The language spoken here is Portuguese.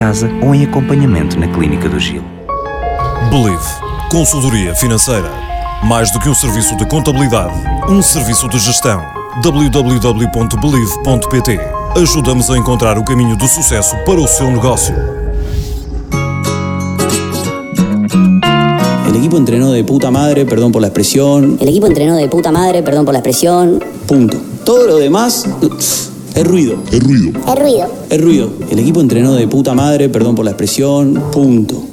casa ou em acompanhamento na Clínica do Gil. Believe. Consultoria financeira. Mais do que um serviço de contabilidade, um serviço de gestão. www.believe.pt. Ajuda-nos a encontrar o caminho do sucesso para o seu negócio. El equipo entrenó de puta madre, perdón por la expresión. El equipo entrenó de puta madre, perdón por la expresión. Punto. Todo lo demás es ruido. Es ruido. Es ruido. El equipo entrenó de puta madre, perdón por la expresión. Punto.